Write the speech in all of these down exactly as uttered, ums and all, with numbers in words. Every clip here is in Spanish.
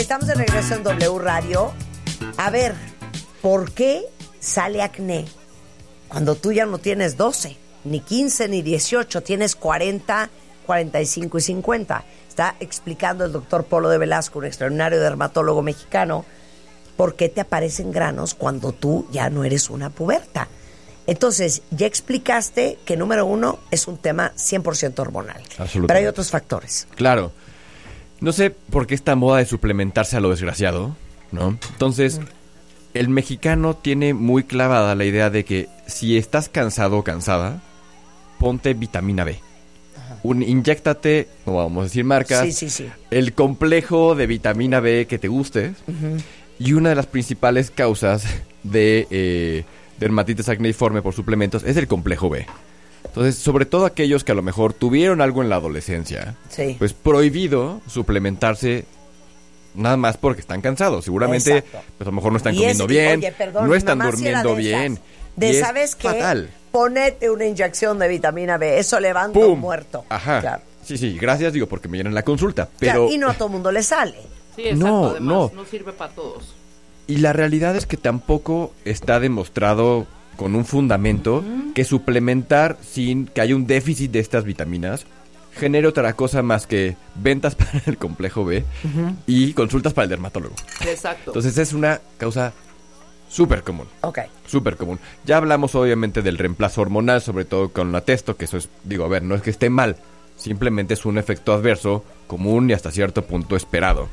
Estamos de regreso en W Radio. A ver, ¿por qué sale acné cuando tú ya no tienes doce, ni quince, ni dieciocho? Tienes cuarenta, cuarenta y cinco y cincuenta. Está explicando el doctor Polo de Velasco, un extraordinario dermatólogo mexicano, por qué te aparecen granos cuando tú ya no eres una puberta. Entonces, ya explicaste que número uno es un tema cien por ciento hormonal. Absolutamente. Pero hay otros factores. Claro. No sé por qué esta moda de suplementarse a lo desgraciado, ¿no? Entonces, mm. el mexicano tiene muy clavada la idea de que si estás cansado o cansada, ponte vitamina B. Ajá. Un, inyéctate, no vamos a decir marcas, sí, sí, sí. el complejo de vitamina B que te guste. Uh-huh. Y una de las principales causas de eh, dermatitis acneiforme por suplementos es el complejo B. Entonces, sobre todo aquellos que a lo mejor tuvieron algo en la adolescencia, sí. pues prohibido suplementarse nada más porque están cansados. Seguramente, pues a lo mejor no están y comiendo es, bien, oye, perdón, no están durmiendo de bien. De, ¿sabes qué? Fatal. Ponete una inyección de vitamina B, eso levanta ¡pum! Un muerto. Ajá. Claro. Sí, sí, gracias, digo, porque me llenan la consulta. Pero... Claro, y no a todo mundo le sale. Sí, exacto, no, además, no. no sirve para todos. Y la realidad es que tampoco está demostrado con un fundamento uh-huh. que suplementar sin que haya un déficit de estas vitaminas genere otra cosa más que ventas para el complejo B uh-huh. y consultas para el dermatólogo. Exacto. Entonces es una causa súper común. Ok. Súper común. Ya hablamos obviamente del reemplazo hormonal, sobre todo con la testo, que eso es, digo, a ver, no es que esté mal, simplemente es un efecto adverso común y hasta cierto punto esperado.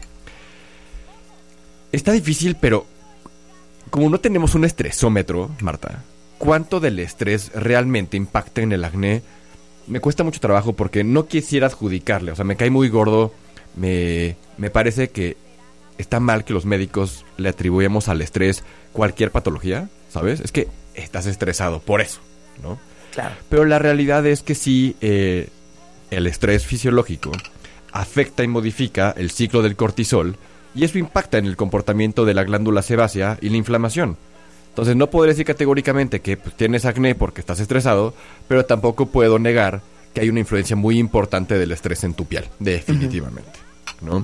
Está difícil, pero como no tenemos un estresómetro, Marta, ¿cuánto del estrés realmente impacta en el acné? Me cuesta mucho trabajo porque no quisiera adjudicarle. O sea, me cae muy gordo. Me, me parece que está mal que los médicos le atribuyamos al estrés cualquier patología, ¿sabes? Es que estás estresado por eso, ¿no? Claro. Pero la realidad es que sí, eh, el estrés fisiológico afecta y modifica el ciclo del cortisol y eso impacta en el comportamiento de la glándula sebácea y la inflamación. Entonces no podré decir categóricamente que pues, tienes acné porque estás estresado, pero tampoco puedo negar que hay una influencia muy importante del estrés en tu piel, definitivamente, uh-huh. ¿no?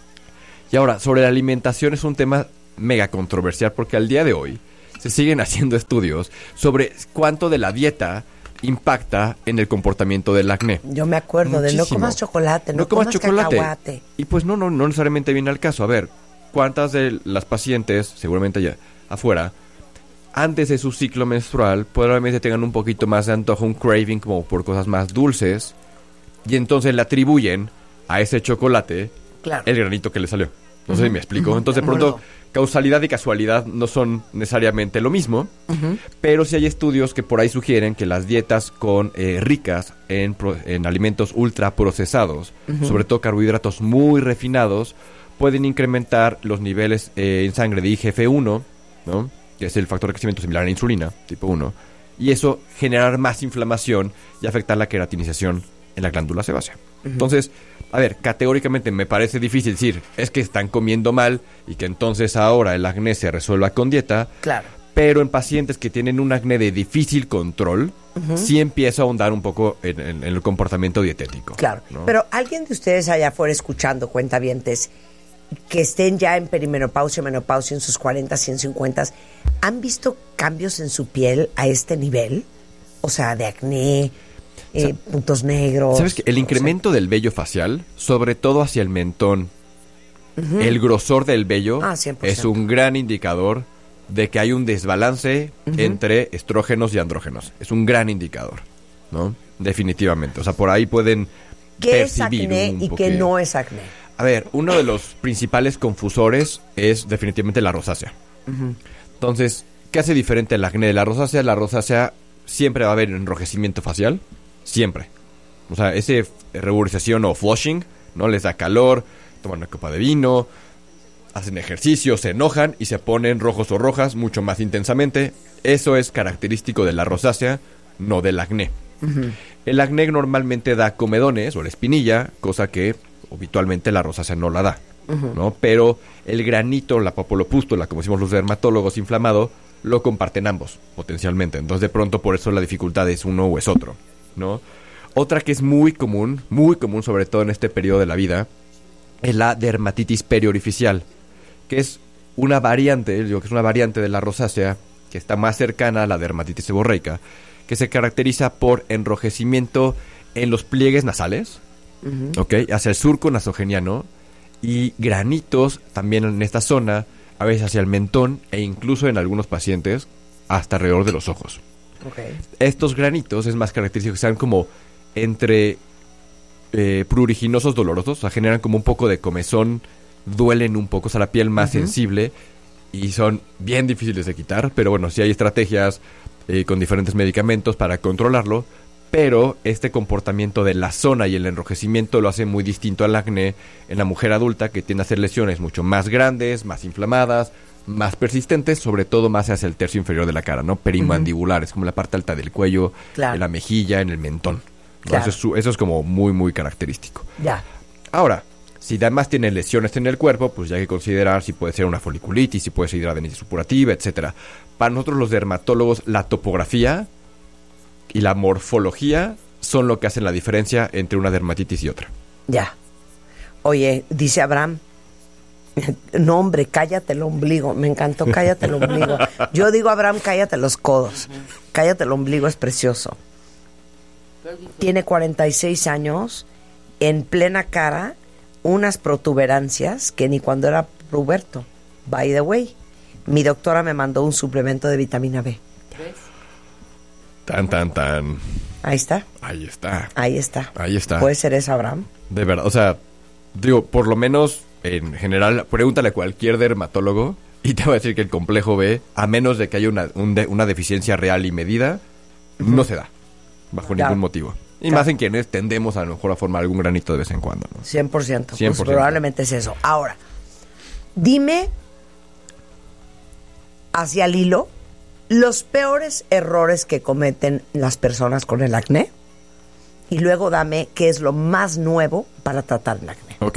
Y ahora, sobre la alimentación es un tema mega controversial porque al día de hoy se siguen haciendo estudios sobre cuánto de la dieta impacta en el comportamiento del acné. Yo me acuerdo Muchísimo. de no comas chocolate, no, no comas, comas chocolate. Cacahuate. Y pues no, no, no necesariamente viene al caso. A ver, ¿cuántas de las pacientes, seguramente ya afuera, antes de su ciclo menstrual, probablemente tengan un poquito más de antojo, un craving como por cosas más dulces, y entonces le atribuyen a ese chocolate claro. el granito que le salió? No sé uh-huh. si me explico. Uh-huh. Entonces, de pronto, causalidad y casualidad no son necesariamente lo mismo, uh-huh. pero sí hay estudios que por ahí sugieren que las dietas con eh, ricas en, pro, en alimentos ultraprocesados, uh-huh. sobre todo carbohidratos muy refinados, pueden incrementar los niveles eh, en sangre de I G F uno, ¿no? que es el factor de crecimiento similar a la insulina, tipo uno, y eso generar más inflamación y afectar la queratinización en la glándula sebácea. Uh-huh. Entonces, a ver, categóricamente me parece difícil decir, es que están comiendo mal y que entonces ahora el acné se resuelva con dieta. Claro. Pero en pacientes que tienen un acné de difícil control, uh-huh. sí empiezo a ahondar un poco en, en, en el comportamiento dietético. Claro, ¿no? Pero alguien de ustedes allá afuera escuchando, cuentavientes, que estén ya en perimenopausia, menopausia, en sus cuarentas y en cincuentas, ¿han visto cambios en su piel a este nivel? O sea, de acné... Eh, o sea, puntos negros. ¿Sabes qué? El incremento o sea, del vello facial, sobre todo hacia el mentón, uh-huh. el grosor del vello ah, es un gran indicador de que hay un desbalance uh-huh. entre estrógenos y andrógenos. Es un gran indicador, ¿no? Definitivamente. O sea, por ahí pueden ¿Qué percibir es acné un y poquito. qué no es acné? A ver, uno de los principales confusores es definitivamente la rosácea. Uh-huh. Entonces, ¿qué hace diferente el acné de la rosácea? La rosácea siempre va a haber enrojecimiento facial. Siempre. O sea, ese ruborización o flushing, ¿no? Les da calor, toman una copa de vino, hacen ejercicio, se enojan y se ponen rojos o rojas mucho más intensamente. Eso es característico de la rosácea, no del acné. Uh-huh. El acné normalmente da comedones o la espinilla, cosa que habitualmente la rosácea no la da, uh-huh. ¿no? Pero el granito, la papulopústula, como decimos los dermatólogos, inflamado, lo comparten ambos, potencialmente. Entonces, de pronto, por eso la dificultad es uno o es otro, ¿no? Otra que es muy común, muy común, sobre todo en este periodo de la vida, es la dermatitis periorificial, que es una variante, digo que es una variante de la rosácea, que está más cercana a la dermatitis seborreica, que se caracteriza por enrojecimiento en los pliegues nasales, uh-huh. ¿ok? Hacia el surco nasogeniano, y granitos también en esta zona, a veces hacia el mentón, e incluso en algunos pacientes hasta alrededor de los ojos. Okay. Estos granitos es más característico que sean como entre eh, pruriginosos dolorosos, o sea, generan como un poco de comezón, duelen un poco, o sea, la piel más uh-huh. sensible, y son bien difíciles de quitar, pero bueno, sí hay estrategias eh, con diferentes medicamentos para controlarlo, pero este comportamiento de la zona y el enrojecimiento lo hace muy distinto al acné en la mujer adulta, que tiende a hacer lesiones mucho más grandes, más inflamadas, más persistentes, sobre todo más hacia el tercio inferior de la cara, ¿no? Perimandibulares, uh-huh. como la parte alta del cuello, claro. en la mejilla, en el mentón. ¿no? Claro. Eso, es, eso es como muy, muy característico. Ya. Ahora, si además tiene lesiones en el cuerpo, pues ya hay que considerar si puede ser una foliculitis, si puede ser hidradenitis supurativa, etcétera. Para nosotros los dermatólogos, la topografía y la morfología son lo que hacen la diferencia entre una dermatitis y otra. Ya. Oye, dice Abraham, no hombre, cállate el ombligo. Me encantó, cállate el ombligo. Yo digo, Abraham, cállate los codos. Cállate el ombligo, es precioso. Tiene cuarenta y seis años, en plena cara, unas protuberancias que ni cuando era puberto. By the way, mi doctora me mandó un suplemento de vitamina B. ¿Ves? Tan, tan, tan. Ahí está. Ahí está. Ahí está. Ahí está. ¿Puede ser eso, Abraham? De verdad, o sea, digo, por lo menos en general, pregúntale a cualquier dermatólogo y te va a decir que el complejo B, a menos de que haya una, un de, una deficiencia real y medida, uh-huh. no se da, bajo claro. ningún motivo. Y claro. más en quienes tendemos a lo mejor a formar algún granito de vez en cuando, ¿no? cien por ciento. cien por ciento. Pues probablemente es eso. Ahora, dime, hacia el hilo, los peores errores que cometen las personas con el acné, y luego dame qué es lo más nuevo para tratar el acné. Ok.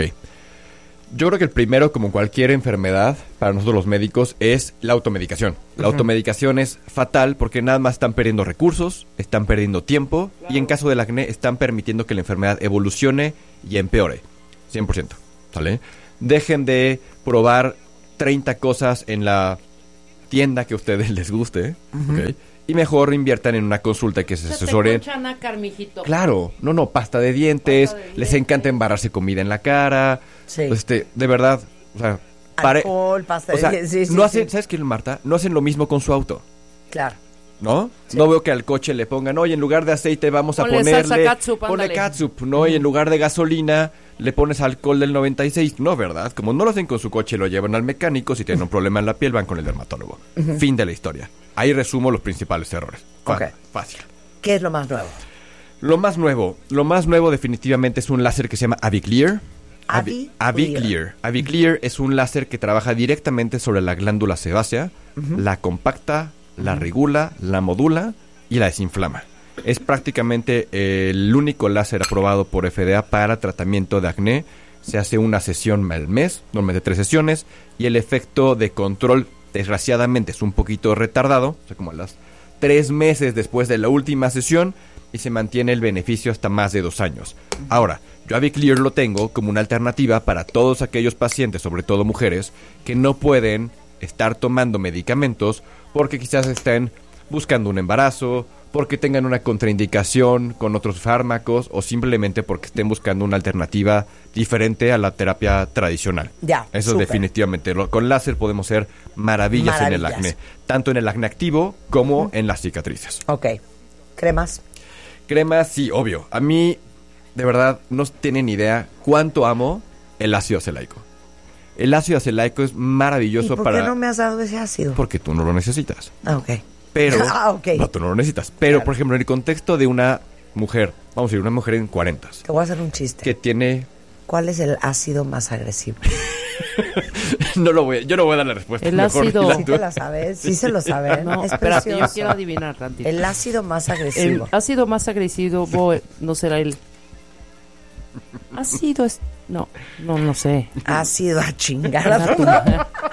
Yo creo que el primero, como cualquier enfermedad, para nosotros los médicos, es la automedicación. La uh-huh. automedicación es fatal porque nada más están perdiendo recursos, están perdiendo tiempo, claro. y en caso del acné están permitiendo que la enfermedad evolucione y empeore. cien por ciento. ¿Sale? Dejen de probar treinta cosas en la tienda que a ustedes les guste, uh-huh. ¿ok? Y mejor inviertan en una consulta que se, se asesoren. Claro, no, no, pasta de dientes, pasta de les dientes. Encanta embarrarse comida en la cara. Sí. Este, de verdad, o sea, alcohol, pare, pasta de o sea, dientes. Sí, sí, no hacen, sí. ¿sabes qué, Marta? No hacen lo mismo con su auto. Claro. ¿No? Sí. No veo que al coche le pongan, oye, en lugar de aceite vamos Ponle a ponerle catsup, ponle catsup, ¿no? Y en lugar de gasolina le pones alcohol del noventa y seis. No, ¿verdad? Como no lo hacen con su coche, lo llevan al mecánico. Si tienen un problema en la piel, van con el dermatólogo. Uh-huh. Fin de la historia. Ahí resumo los principales errores. F- okay. Fácil. ¿Qué es lo más nuevo? Lo más nuevo. Lo más nuevo definitivamente es un láser que se llama Aviclear. Avi- Aviclear. Aviclear es un láser que trabaja directamente sobre la glándula sebácea, uh-huh. la compacta, la uh-huh. regula, la modula y la desinflama. Es prácticamente el único láser aprobado por F D A para tratamiento de acné. Se hace una sesión al mes, normalmente tres sesiones, y el efecto de control, desgraciadamente, es un poquito retardado, o sea, como a las tres meses después de la última sesión, y se mantiene el beneficio hasta más de dos años. Ahora, yo Aviclear lo tengo como una alternativa para todos aquellos pacientes, sobre todo mujeres, que no pueden estar tomando medicamentos porque quizás estén buscando un embarazo, porque tengan una contraindicación con otros fármacos o simplemente porque estén buscando una alternativa diferente a la terapia tradicional. Ya, eso super. Es definitivamente. Con láser podemos hacer maravillas, maravillas en el acné, tanto en el acné activo como uh-huh. en las cicatrices. Ok. ¿Cremas? Cremas, sí, obvio. A mí, de verdad, no tienen idea cuánto amo el ácido acelaico. El ácido acelaico es maravilloso. ¿Y por para... qué no me has dado ese ácido? Porque tú no lo necesitas. Ah, ok. Pero, ah, okay. no, tú no lo necesitas. Pero, claro. por ejemplo, en el contexto de una mujer, vamos a decir, una mujer en cuarentas. Te voy a hacer un chiste. Que tiene... ¿Cuál es el ácido más agresivo? no lo voy a, yo no voy a dar la respuesta. El mejor ácido... ¿Sí te la sabes? Sí se lo saben. No, es espérate, precioso. yo quiero adivinar tantito. El ácido más agresivo. El ácido más agresivo voy, no será el... Ácido es... No, no, no sé. Ácido a chingar.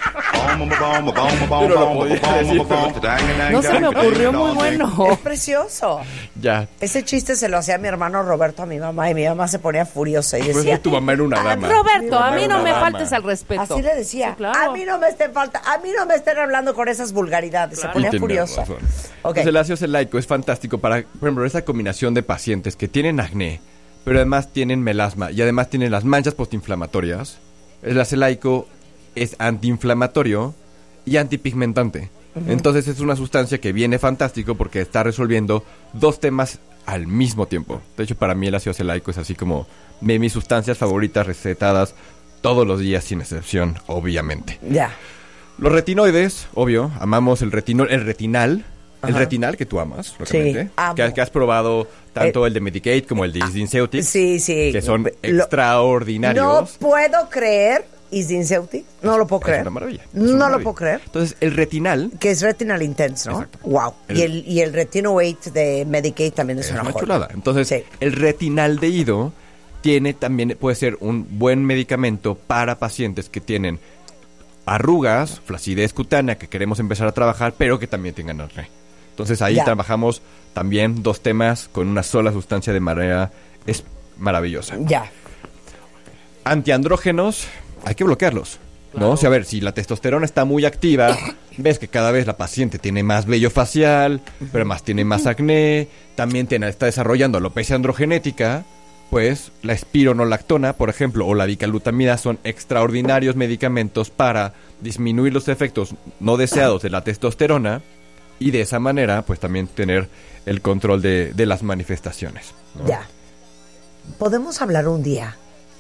No se me ocurrió muy bueno. Es precioso. Ya. Ese chiste se lo hacía mi hermano Roberto a mi mamá y mi mamá se ponía furiosa y Pues decía... tu mamá era una dama. Roberto, a mí Era no una me dama. faltes al respeto. Así le decía, Sí, claro. a mí no me estén falta, a mí no me estén hablando con esas vulgaridades, se Claro. ponía Y tiene furiosa. razón. Ok. Pues el ácido acelaico es fantástico para, por ejemplo, esa combinación de pacientes que tienen acné, pero además tienen melasma y además tienen las manchas postinflamatorias. El acelaico es antiinflamatorio y antipigmentante. Entonces es una sustancia que viene fantástico porque está resolviendo dos temas al mismo tiempo. De hecho, para mí el ácido acelaico es así como de mis sustancias favoritas recetadas todos los días sin excepción, obviamente. Ya. Los retinoides, obvio, amamos el retinol, el retinal, el Ajá. retinal que tú amas, lógicamente. Sí, amo. que, que has probado tanto el de Medicaid como el de Isdinceutics. Sí, sí. Que son Lo- extraordinarios. No puedo creer, Isdinceutics, no lo puedo Es creer. una maravilla. es No una lo maravilla. puedo creer. Entonces, el retinal Que es Retinal Intense, ¿no? Exacto. Wow. El- y el, y el Retinoate de Medicaid también es, es una una joya. chulada. Entonces, Sí. el retinaldehído tiene también, puede ser un buen medicamento para pacientes que tienen arrugas, flacidez cutánea, que queremos empezar a trabajar, pero que también tengan acné. Entonces, ahí Ya. trabajamos también dos temas con una sola sustancia de manera es maravillosa. Ya. Antiandrógenos, hay que bloquearlos. Claro. ¿No? O sea, a ver, si la testosterona está muy activa, ves que cada vez la paciente tiene más vello facial, pero además tiene más acné, también tiene, está desarrollando alopecia androgenética, pues la espironolactona, por ejemplo, o la bicalutamida son extraordinarios medicamentos para disminuir los efectos no deseados de la testosterona y de esa manera, pues también tener el control de, de las manifestaciones. ¿no? Ya. ¿Podemos hablar un día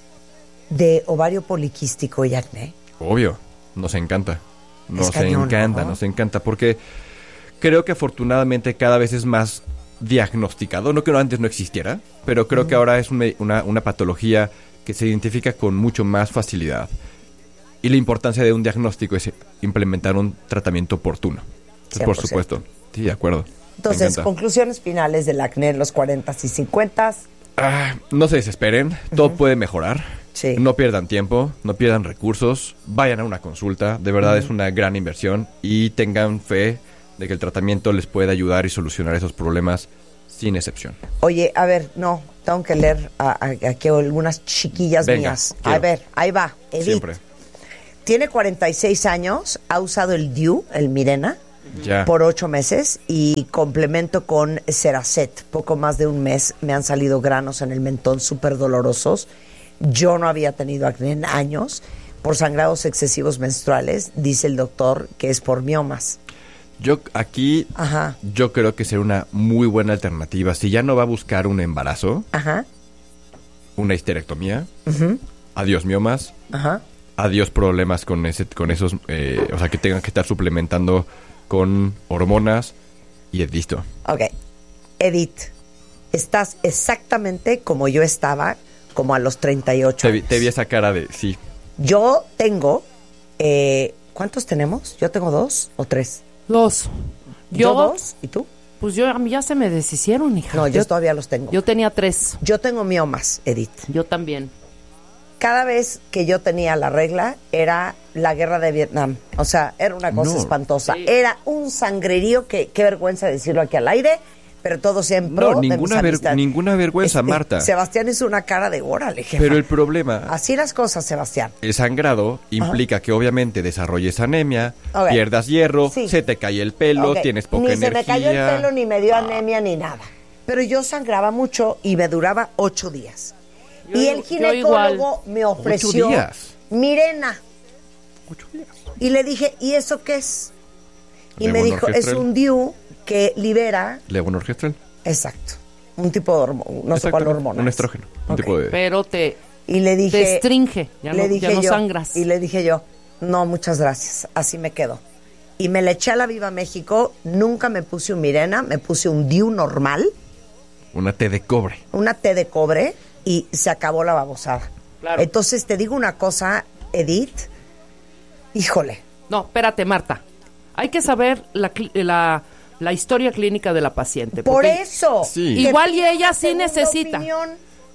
de ovario poliquístico y acné? Obvio, nos encanta. Nos Es cañón, encanta, ¿no? nos encanta, porque creo que afortunadamente cada vez es más diagnosticado. No que antes no existiera, pero creo que ahora es un me- una, una patología que se identifica con mucho más facilidad. Y la importancia de un diagnóstico es implementar un tratamiento oportuno. Entonces, por cien por ciento. supuesto. Sí, de acuerdo. Me Entonces, encanta. conclusiones finales del acné en los cuarenta y cincuenta. Ah, no se desesperen, todo puede mejorar. Sí. No pierdan tiempo, no pierdan recursos, vayan a una consulta, de verdad es una gran inversión y tengan fe de que el tratamiento les puede ayudar y solucionar esos problemas sin excepción. Oye, a ver, no, tengo que leer a- a- aquí algunas chiquillas Venga, mías. A quiero. ver, ahí va. Edith. Siempre. Tiene cuarenta y seis años, ha usado el D U, el Mirena, Ya. por ocho meses y complemento con Ceracet. Poco más de un mes me han salido granos en el mentón súper dolorosos. Yo no había tenido acné en años por sangrados excesivos menstruales. Dice el doctor que es por miomas. Yo aquí, Ajá, yo creo que será una muy buena alternativa. Si ya no va a buscar un embarazo, ajá, una histerectomía, ujú, adiós miomas, ajá. adiós problemas con ese, con esos, eh, o sea, que tengan que estar suplementando con hormonas y es listo. Ok. Edith, estás exactamente como yo estaba como a los treinta y ocho Te, vi- años. te vi esa cara de, sí, Yo tengo, eh, ¿cuántos tenemos? Yo tengo dos o tres. Dos. Yo, Yo, dos y tú. pues yo, a mí ya se me deshicieron, hija. No, yo, todavía los tengo. Yo, Yo tenía tres. tengo miomas, Edith. Yo también. Cada vez que yo tenía la regla era la guerra de Vietnam. O sea, era una cosa No. espantosa. Sí. Era un sangrerío que, qué vergüenza decirlo aquí al aire, pero todo siempre. No, ninguna ver- ninguna vergüenza, Marta. Sebastián hizo una cara de órale, jefa. pero el problema, Así las cosas, Sebastián. el sangrado implica que obviamente desarrolles anemia, Ok. pierdas hierro, Sí. se te cae el pelo, Ok, tienes poca ni energía. se me cayó el pelo, ni me dio anemia, ni nada. Pero yo sangraba mucho y me duraba ocho días. Yo y i- el yo ginecólogo igual. me ofreció Ocho días. Mirena. Ocho días. Y le dije, ¿y eso qué es? Y me dijo, es Levonorgestrel. un D U que libera, Levonorgestrel. exacto, un tipo de hormona, no sé Exacto, cuál hormona. un es. estrógeno, un Ok. tipo de... Pero te, Y le dije, te estringe. Ya, le no, dije ya no yo, sangras. y le dije yo, no, muchas gracias, así me quedo. Y me le eché a la Viva México, nunca me puse un Mirena, me puse un D U normal, Una T de cobre. una T de cobre y se acabó la babosada. Claro. Entonces te digo una cosa, Edith, híjole, No, espérate, Marta. Hay que saber la, cli- la, la historia clínica de la paciente. por porque eso. Sí. te Igual y pido ella una sí segunda necesita. opinión.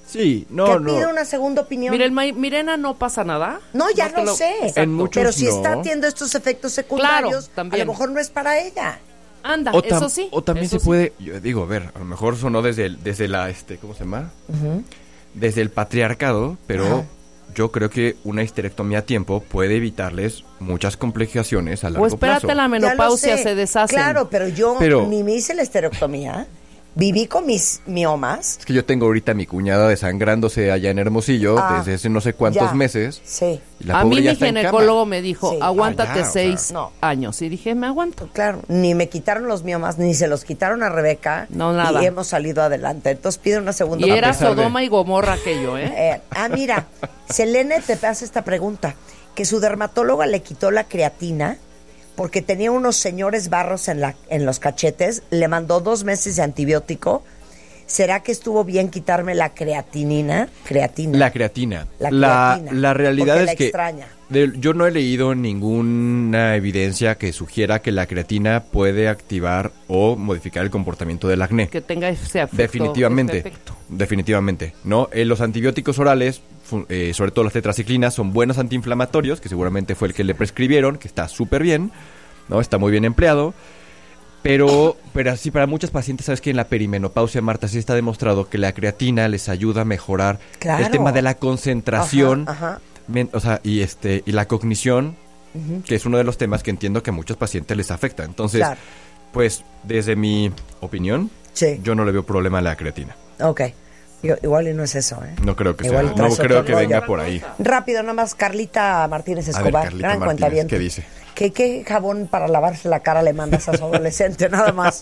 Sí, no, que no. pida una segunda opinión. Mire, el Ma- Mirena no pasa nada. No, ya te lo, sé. En muchos pero si no. está teniendo estos efectos secundarios, Claro, también. a lo mejor no es para ella. Anda, O, tam- eso sí. o también eso se sí. puede, yo digo, a ver, a lo mejor sonó desde el, desde la, este, ¿cómo se llama? Desde el patriarcado, pero Ajá. yo creo que una histerectomía a tiempo puede evitarles muchas complicaciones a largo O espérate plazo. la Ya lo menopausia, sé. se deshacen. Claro, pero yo Pero- ni me hice la esterectomía. Viví con mis miomas. Es que yo tengo ahorita a mi cuñada desangrándose allá en Hermosillo Ah, desde hace no sé cuántos ya. meses. Sí. Y la A pobre mí ya mi está en cama. ginecólogo me dijo, Sí. aguántate Ah, ya, o sea. seis No. años. Y dije, me aguanto. Claro, ni me quitaron los miomas, ni se los quitaron a Rebeca. No, nada. Y hemos salido adelante. Entonces pide una segunda Y era pesar de- Sodoma y Gomorra aquello, ¿eh? Eh, ah, mira, Selene te hace esta pregunta, que su dermatóloga le quitó la creatina porque tenía unos señores barros en, la, en los cachetes, le mandó dos meses de antibiótico. ¿Será que estuvo bien quitarme la creatinina? Creatina. La creatina. La La, creatina, la realidad porque es la que extraña. de- yo no he leído ninguna evidencia que sugiera que la creatina puede activar o modificar el comportamiento del acné. Que tenga ese efecto. Definitivamente, ese efecto. definitivamente, ¿no? Eh, los antibióticos orales, fu- eh, sobre todo las tetraciclinas, son buenos antiinflamatorios, que seguramente fue el que le prescribieron, que está súper bien, ¿no? Está muy bien empleado. Pero, pero así para muchos pacientes, sabes que en la perimenopausia, Marta, sí está demostrado que la creatina les ayuda a mejorar Claro. el tema de la concentración, Ajá, ajá. men- o sea, y este y la cognición, que es uno de los temas que entiendo que a muchos pacientes les afecta. Entonces, Claro. pues, desde mi opinión, Sí. yo no le veo problema a la creatina. Ok. Yo- igual y no es eso, ¿eh? No creo que Igual sea, traes no creo otro que rollo. venga por ahí. Rápido, nada más, Carlita Martínez A ver, Escobar, Carlita gran Martínez, cuentaviente. ¿qué dice? ¿Qué, ¿Qué jabón para lavarse la cara le mandas a su adolescente? Nada más.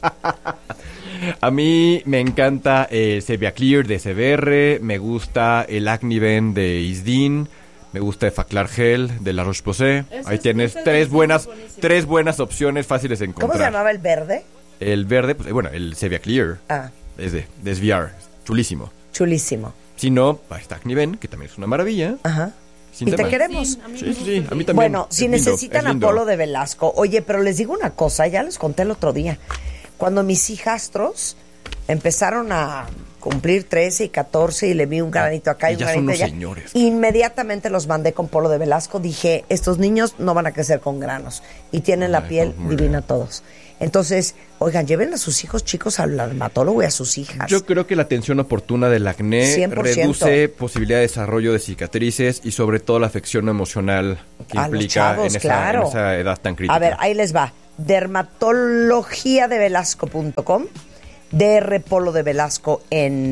A mí me encanta el Sevia Clear de C B R, me gusta el Acniven de Isdin, me gusta el Faclar Gel de La Roche-Posay. Ese Ahí es- tienes ese es tres buenas, buenísimo. tres buenas opciones fáciles de encontrar. ¿Cómo se llamaba el verde? El verde, pues, eh, bueno, el Sevia Clear Ah, es de, de S V R, chulísimo. chulísimo. Si no, ahí está Acniven, que también es una maravilla. Ajá. Sin Y te tema. queremos. Sí, a mí Sí, me sí, gusta sí, a mí mucho. también. Bueno, Es si lindo, necesitan es lindo. Apolo de Velasco, oye, pero les digo una cosa, ya les conté el otro día. Cuando mis hijastros empezaron a cumplir trece y catorce y le vi un granito acá y, y un ya son granito unos allá, señores. inmediatamente los mandé con Polo de Velasco. Dije, estos niños no van a crecer con granos y tienen la Ay, piel muy divina bien. todos. Entonces, oigan, lleven a sus hijos chicos al dermatólogo y a sus hijas. Yo creo que la atención oportuna del acné cien por ciento. reduce posibilidad de desarrollo de cicatrices y sobre todo la afección emocional que A los implica chavos, en, esa, claro. en esa edad tan crítica. A ver, ahí les va. dermatología de velasco punto com, D R Polo de Velasco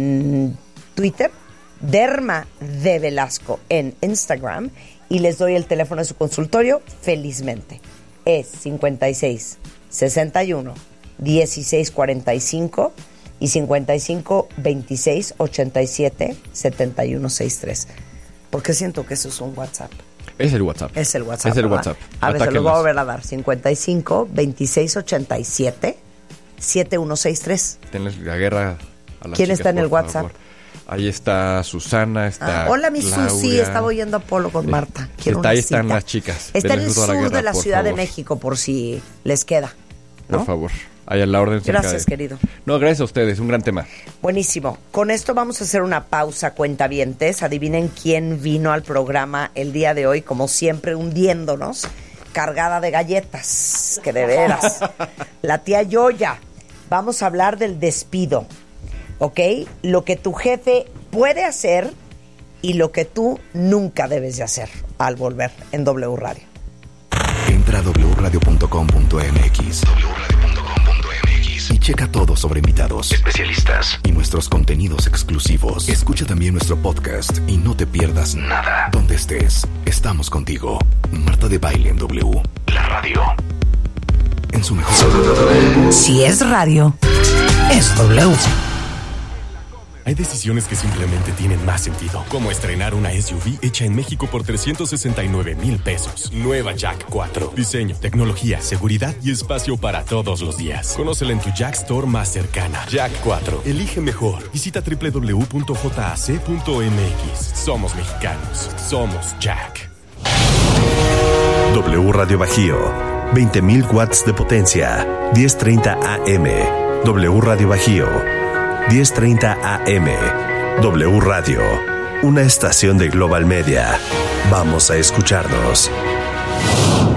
en Twitter, Derma de Velasco en Instagram y les doy el teléfono de su consultorio felizmente. Es cincuenta y seis, sesenta y uno, dieciséis cuarenta y cinco y cincuenta y cinco, veintiséis, ochenta y siete, setenta y uno sesenta y tres. Porque siento que eso es un WhatsApp. Es el WhatsApp. Es el WhatsApp. Es el ¿verdad? WhatsApp. A ver, se lo Atáquenlas. voy a volver a dar. cincuenta y cinco, veintiséis, ochenta y siete, setenta y uno sesenta y tres. Tenles la guerra a las ¿Quién chicas, está en por el WhatsApp? favor. Ahí está Susana, está Ah, hola, mi Claudia. Susi. Estaba oyendo a Polo con Eh, Marta. Quiero está- ahí una están cita. las chicas. Está en Denles el toda la sur guerra, de la por Ciudad de favor. México, por si les queda. ¿no? Por favor. Ahí a la orden. cerca Gracias, de- querido. No, gracias a ustedes. Un gran tema. Buenísimo. Con esto vamos a hacer una pausa, cuentavientes. Adivinen quién vino al programa el día de hoy, como siempre, hundiéndonos, cargada de galletas. Que de veras. La tía Yoya. Vamos a hablar del despido. ¿Ok? Lo que tu jefe puede hacer y lo que tú nunca debes de hacer al volver en W Radio. Entra a doble u radio punto com punto m x doble u radio punto com punto m x y checa todo sobre invitados, especialistas y nuestros contenidos exclusivos. Escucha también nuestro podcast y no te pierdas nada. Donde estés, estamos contigo. Marta de Baile en W, la radio. En su mejor... Si es radio, es W. Hay decisiones que simplemente tienen más sentido, como estrenar una S U V hecha en México por trescientos sesenta y nueve mil pesos. Nueva Jack cuatro. Diseño, tecnología, seguridad y espacio para todos los días. Conócela en tu Jack Store más cercana. Jack cuatro. Elige mejor. Visita doble u doble u doble u punto j a c punto m x. Somos mexicanos. Somos Jack. W Radio Bajío, veinte mil watts de potencia, diez treinta A M. W Radio Bajío, diez treinta A M. W Radio, una estación de Global Media. Vamos a escucharnos.